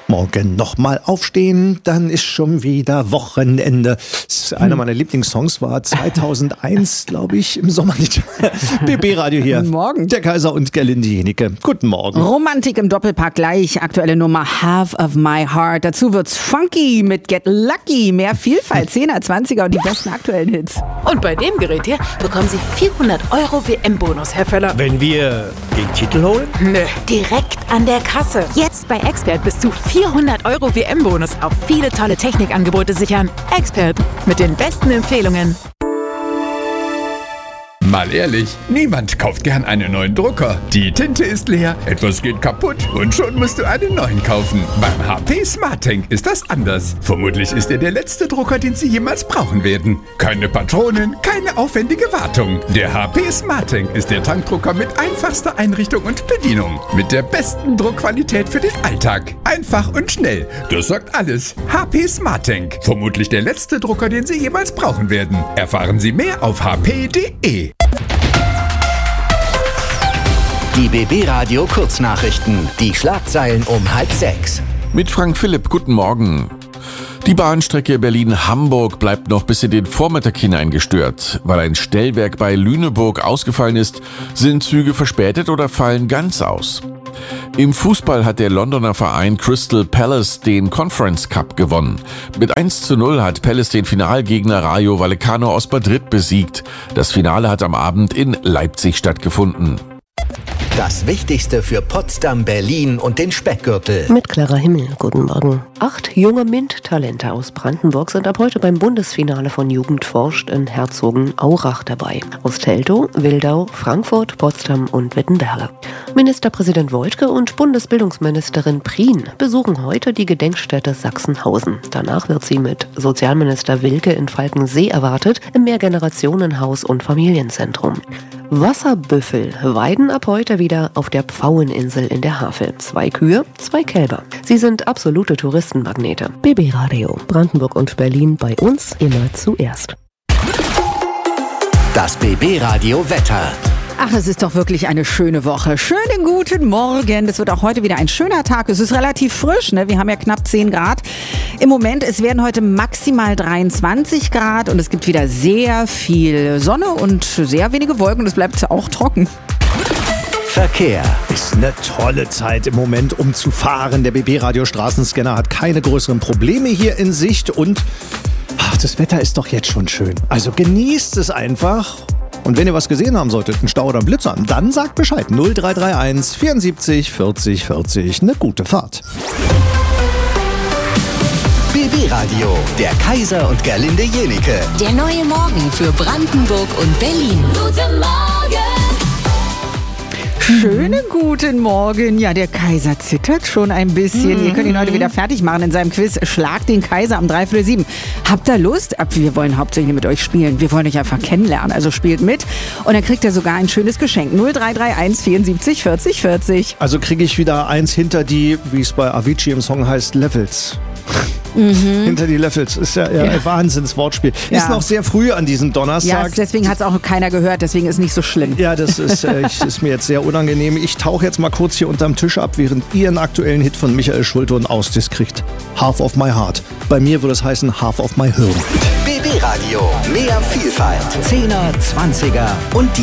Morgen nochmal aufstehen, dann ist schon wieder Wochenende. Das ist einer meiner Lieblingssongs, war 2001, glaube ich, im Sommer. BB-Radio hier. Guten Morgen. Der Kaiser und Gerlinde Jenike. Guten Morgen. Romantik im Doppelpack gleich. Aktuelle Nummer Half of My Heart. Dazu wird's funky mit Get Lucky. Mehr Vielfalt, 10er, 20er und die besten aktuellen Hits. Und bei dem Gerät hier bekommen Sie 400 € WM-Bonus, Herr Völler. Wenn wir den Titel holen? Nö, direkt an der Kasse. Jetzt bei Expert bis zu 400 € WM-Bonus auf viele tolle Technikangebote sichern. Expert mit den besten Empfehlungen. Mal ehrlich, niemand kauft gern einen neuen Drucker. Die Tinte ist leer, etwas geht kaputt und schon musst du einen neuen kaufen. Beim HP SmartTank ist das anders. Vermutlich ist er der letzte Drucker, den Sie jemals brauchen werden. Keine Patronen, keine aufwendige Wartung. Der HP SmartTank ist der Tankdrucker mit einfachster Einrichtung und Bedienung. Mit der besten Druckqualität für den Alltag. Einfach und schnell. Das sagt alles. HP SmartTank. Vermutlich der letzte Drucker, den Sie jemals brauchen werden. Erfahren Sie mehr auf hp.de. Die BB-Radio Kurznachrichten. Die Schlagzeilen um 5:30. Mit Frank Philipp, guten Morgen. Die Bahnstrecke Berlin-Hamburg bleibt noch bis in den Vormittag hinein gestört. Weil ein Stellwerk bei Lüneburg ausgefallen ist, sind Züge verspätet oder fallen ganz aus. Im Fußball hat der Londoner Verein Crystal Palace den Conference Cup gewonnen. Mit 1:0 hat Palace den Finalgegner Rayo Vallecano aus Madrid besiegt. Das Finale hat am Abend in Leipzig stattgefunden. Das Wichtigste für Potsdam, Berlin und den Speckgürtel. Mit Clara Himmel, guten Morgen. 8 junge MINT-Talente aus Brandenburg sind ab heute beim Bundesfinale von Jugend forscht in Herzogenaurach dabei. Aus Teltow, Wildau, Frankfurt, Potsdam und Wittenberge. Ministerpräsident Woidke und Bundesbildungsministerin Prien besuchen heute die Gedenkstätte Sachsenhausen. Danach wird sie mit Sozialminister Wilke in Falkensee erwartet, im Mehrgenerationenhaus und Familienzentrum. Wasserbüffel weiden ab heute wieder auf der Pfaueninsel in der Havel. 2 Kühe, 2 Kälber. Sie sind absolute Touristenmagnete. BB Radio, Brandenburg und Berlin, bei uns immer zuerst. Das BB Radio Wetter. Ach, es ist doch wirklich eine schöne Woche. Schönen guten Morgen. Das wird auch heute wieder ein schöner Tag. Es ist relativ frisch, ne? Wir haben ja knapp 10 Grad. Im Moment, es werden heute maximal 23 Grad und es gibt wieder sehr viel Sonne und sehr wenige Wolken und es bleibt auch trocken. Verkehr. Ist eine tolle Zeit im Moment, um zu fahren. Der BB-Radio Straßenscanner hat keine größeren Probleme hier in Sicht und das Wetter ist doch jetzt schon schön. Also genießt es einfach. Und wenn ihr was gesehen haben solltet, einen Stau oder einen Blitzer, dann sagt Bescheid. 0331 74 40 40. Eine gute Fahrt. BB Radio, der Kaiser und Gerlinde Jenike. Der neue Morgen für Brandenburg und Berlin. Guten Morgen! Schönen guten Morgen. Ja, der Kaiser zittert schon ein bisschen. Ihr könnt ihn heute wieder fertig machen in seinem Quiz Schlag den Kaiser um 3:07. Habt ihr Lust? Wir wollen hauptsächlich mit euch spielen. Wir wollen euch einfach kennenlernen. Also spielt mit. Und dann kriegt ihr sogar ein schönes Geschenk. 0331 74 40 40. Also kriege ich wieder eins hinter die, wie es bei Avicii im Song heißt, Levels. Hinter die Levels. Ist ja ein Wahnsinnswortspiel. Ja. Ist noch sehr früh an diesem Donnerstag. Ja, deswegen hat es auch noch keiner gehört. Deswegen ist nicht so schlimm. Ja, das ist mir jetzt sehr unangenehm. Ich tauche jetzt mal kurz hier unterm Tisch ab, während ihr einen aktuellen Hit von Michael Schulte und Ausdiss kriegt. Half of my heart. Bei mir würde es heißen Half of my Hirn. BB Radio, mehr Vielfalt. 10er, 20er und die